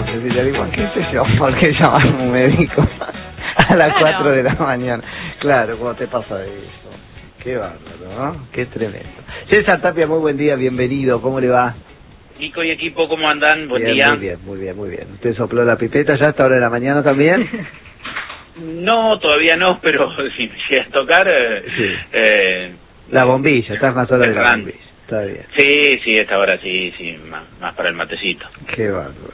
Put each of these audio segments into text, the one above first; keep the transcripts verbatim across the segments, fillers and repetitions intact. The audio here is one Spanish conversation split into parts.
Cecilia, digo, ¿qué sé yo? ¿Por qué llamar a un médico a las cuatro de la mañana? Claro, ¿cómo te pasa eso? Qué bárbaro, ¿no? Qué tremendo. César Tapia, muy buen día, bienvenido, ¿cómo le va? Nico y equipo, ¿cómo andan? Buen bien, día. Muy bien, muy bien, muy bien. ¿Usted sopló la pipeta ya a esta hora de la mañana también? No, todavía no, pero si me llega a tocar... Eh, sí. eh, la bombilla, estás más hora de la bombilla. Está bien. Sí, sí, esta hora sí, sí, más, más para el matecito. Qué bárbaro.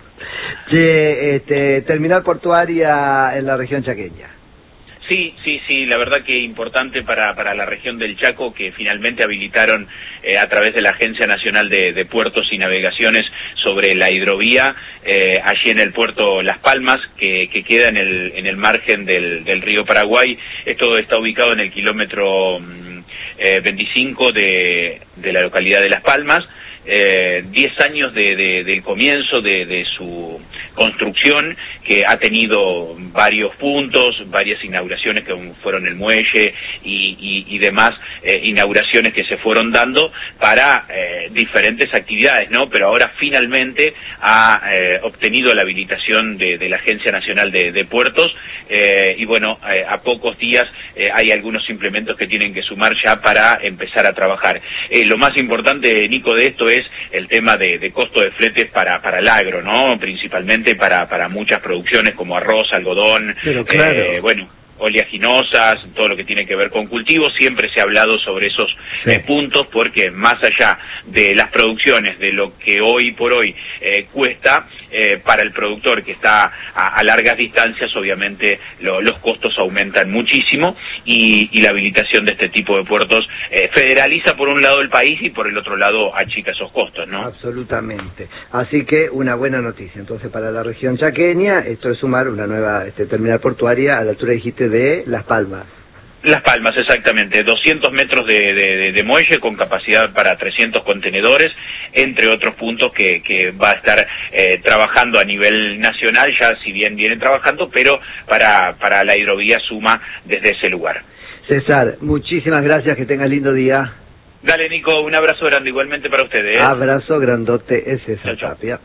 Che, este, terminal portuaria en la región chaqueña. Sí, sí, sí, la verdad que importante para, para la región del Chaco, que finalmente habilitaron eh, a través de la Agencia Nacional de, de Puertos y Navegaciones sobre la hidrovía, eh, allí en el puerto Las Palmas, que, que queda en el, en el margen del, del río Paraguay. Esto está ubicado en el kilómetro eh, veinticinco de, de la localidad de Las Palmas. Eh, diez años de, de, del comienzo de, de su construcción, que ha tenido varios puntos, varias inauguraciones que fueron el muelle y, y, y demás eh, inauguraciones que se fueron dando para eh, diferentes actividades, ¿no? Pero ahora finalmente ha eh, obtenido la habilitación de, de la Agencia Nacional de, de Puertos eh, y bueno, eh, a pocos días eh, hay algunos implementos que tienen que sumar ya para empezar a trabajar. Eh, lo más importante, Nico, de esto es es el tema de, de costo de fletes para, para el agro, ¿no? Principalmente para, para muchas producciones como arroz, algodón, Pero claro. eh, bueno, oleaginosas, todo lo que tiene que ver con cultivos. Siempre se ha hablado sobre esos sí. eh, puntos, porque más allá de las producciones, de lo que hoy por hoy eh, cuesta eh, para el productor que está a, a largas distancias, obviamente lo, los costos aumentan muchísimo y, y la habilitación de este tipo de puertos eh, federaliza por un lado el país y por el otro lado achica esos costos, ¿no? Absolutamente. Así que una buena noticia. Entonces, para la región chaqueña, esto es sumar una nueva este, terminal portuaria a la altura, dijiste, de Las Palmas. Las Palmas, exactamente, doscientos metros de, de, de muelle con capacidad para trescientos contenedores, entre otros puntos que, que va a estar eh, trabajando a nivel nacional, ya si bien viene trabajando, pero para, para la hidrovía suma desde ese lugar. César, muchísimas gracias, que tengas lindo día. Dale, Nico, un abrazo grande igualmente para ustedes. ¿eh? Abrazo grandote, es César Tapia.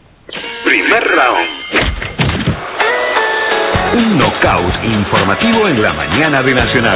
Primer round. Un knockout informativo en la mañana de Nacional.